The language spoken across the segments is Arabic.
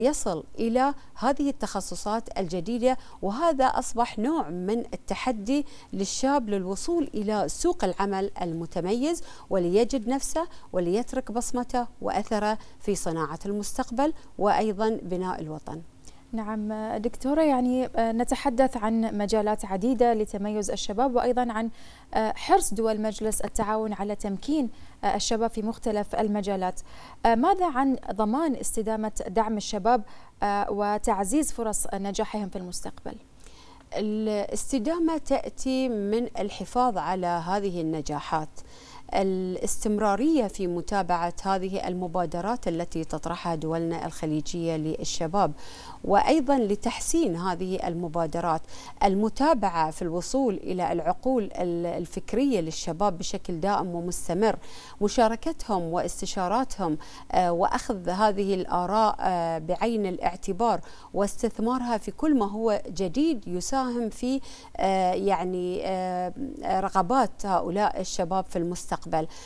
يصل إلى هذه التخصصات الجديدة، وهذا أصبح نوع من التحدي للشاب للوصول إلى سوق العمل المتميز، وليجد نفسه وليترك بصمته وأثره في صناعة المستقبل وأيضا بناء الوطن. نعم دكتورة، يعني نتحدث عن مجالات عديدة لتميز الشباب، وأيضا عن حرص دول مجلس التعاون على تمكين الشباب في مختلف المجالات. ماذا عن ضمان استدامة دعم الشباب وتعزيز فرص نجاحهم في المستقبل؟ الاستدامة تأتي من الحفاظ على هذه النجاحات، الاستمرارية في متابعة هذه المبادرات التي تطرحها دولنا الخليجية للشباب، وأيضا لتحسين هذه المبادرات، المتابعة في الوصول إلى العقول الفكرية للشباب بشكل دائم ومستمر، مشاركتهم واستشاراتهم وأخذ هذه الآراء بعين الاعتبار واستثمارها في كل ما هو جديد يساهم في يعني رغبات هؤلاء الشباب في المستقبل،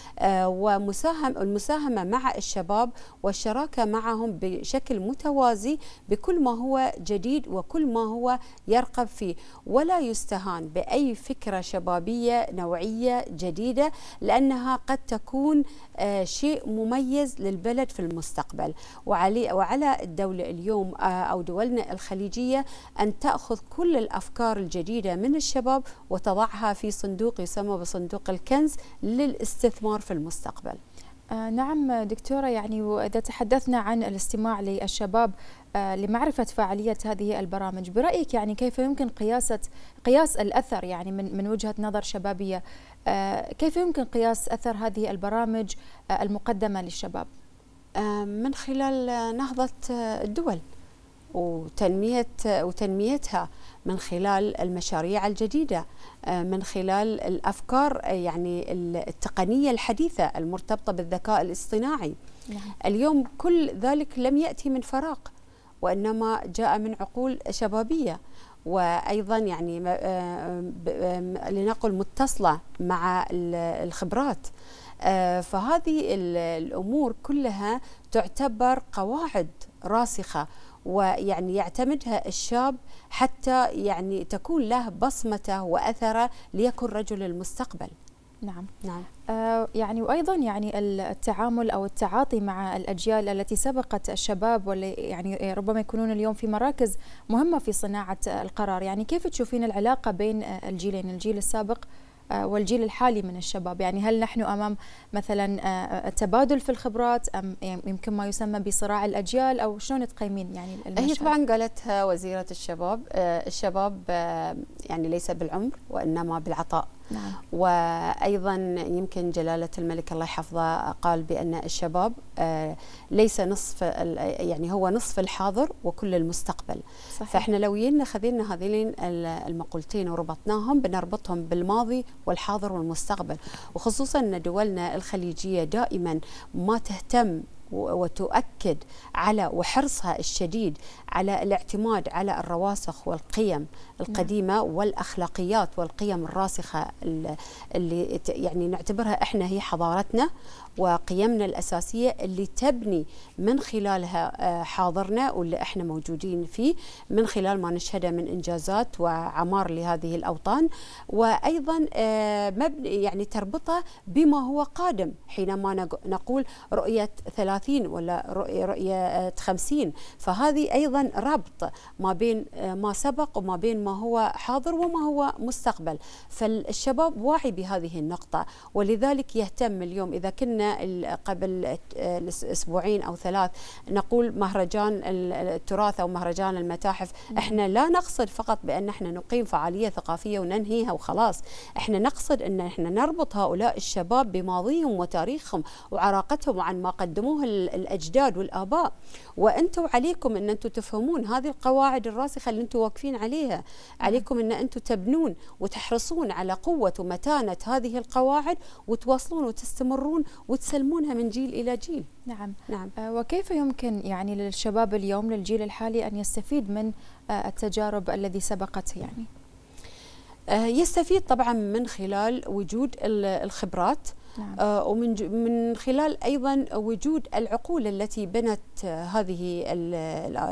والمساهمة مع الشباب والشراكة معهم بشكل متوازي بكل ما هو جديد وكل ما هو يرغب فيه، ولا يستهان بأي فكرة شبابية نوعية جديدة، لأنها قد تكون شيء مميز للبلد في المستقبل. وعلى الدولة اليوم أو دولنا الخليجية أن تأخذ كل الأفكار الجديدة من الشباب وتضعها في صندوق يسمى بصندوق الكنز للاستثمار في المستقبل. نعم دكتورة، يعني وإذا تحدثنا عن الاستماع للشباب لمعرفة فاعلية هذه البرامج، برأيك يعني كيف يمكن قياس الأثر، يعني من وجهة نظر شبابية، كيف يمكن قياس أثر هذه البرامج المقدمة للشباب؟ من خلال نهضة الدول وتنميتها، من خلال المشاريع الجديدة، من خلال الأفكار يعني التقنية الحديثة المرتبطة بالذكاء الاصطناعي. اليوم كل ذلك لم يأتي من فراغ، وإنما جاء من عقول شبابية، وأيضا يعني لنقل متصلة مع الخبرات. فهذه الأمور كلها تعتبر قواعد راسخة، ويعني يعتمدها الشاب حتى يعني تكون له بصمته وأثره ليكن رجل المستقبل. نعم. يعني وأيضا يعني التعامل أو التعاطي مع الأجيال التي سبقت الشباب، واللي يعني ربما يكونون اليوم في مراكز مهمة في صناعة القرار، يعني كيف تشوفين العلاقة بين الجيلين، الجيل السابق والجيل الحالي من الشباب؟ يعني هل نحن أمام مثلا تبادل في الخبرات، أم يمكن ما يسمى بصراع الأجيال، أو شلون تقيمين يعني المشهد؟ هي طبعا قالتها وزيرة الشباب، الشباب يعني ليس بالعمر وإنما بالعطاء. نعم. وأيضا يمكن جلالة الملك الله يحفظه قال بأن الشباب ليس نصف، يعني هو نصف الحاضر وكل المستقبل. صحيح. فإحنا لو خذينا هذين المقولتين وربطناهم بنربطهم بالماضي والحاضر والمستقبل، وخصوصا أن دولنا الخليجية دائما ما تهتم وتؤكد على وحرصها الشديد على الاعتماد على الرواسخ والقيم القديمة والأخلاقيات والقيم الراسخة اللي يعني نعتبرها احنا هي حضارتنا وقيمنا الأساسية اللي تبني من خلالها حاضرنا واللي احنا موجودين فيه، من خلال ما نشهده من إنجازات وعمار لهذه الأوطان، وأيضا يعني تربطه بما هو قادم. حينما نقول رؤية 30 ولا رؤية 50، فهذه أيضا ربط ما بين ما سبق وما بين ما هو حاضر وما هو مستقبل. فالشباب واعي بهذه النقطة، ولذلك يهتم اليوم. إذا كنا قبل أسبوعين أو 3 نقول مهرجان التراث أو مهرجان المتاحف، احنا لا نقصد فقط بأن احنا نقيم فعالية ثقافية وننهيها وخلاص، احنا نقصد أن احنا نربط هؤلاء الشباب بماضيهم وتاريخهم وعراقتهم وعن ما قدموه الأجداد والآباء. وأنتم عليكم أن أنتم تفهمون هذه القواعد الراسخة اللي أنتم واقفين عليها، عليكم أن أنتم تبنون وتحرصون على قوة ومتانة هذه القواعد، وتواصلون وتستمرون وتسلمونها من جيل إلى جيل. نعم. نعم. وكيف يمكن يعني للشباب اليوم، للجيل الحالي، أن يستفيد من التجارب الذي سبقت؟ يعني يستفيد طبعا من خلال وجود الخبرات. نعم. ومن خلال أيضا وجود العقول التي بنت هذه